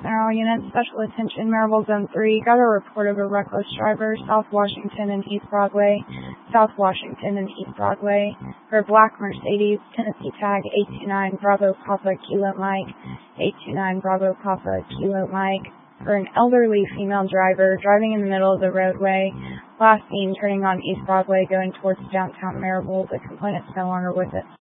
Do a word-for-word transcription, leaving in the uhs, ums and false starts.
all units. Special attention, Maryville Zone three. Got a report of a reckless driver, South Washington and East Broadway. South Washington and East Broadway. For a black Mercedes, Tennessee tag eight two nine Bravo Papa Kilo Mike. eight two nine Bravo Papa Kilo Mike. For an elderly female driver driving in the middle of the roadway. Last seen turning on East Broadway going towards downtown Maryville. The complainant's no longer with us.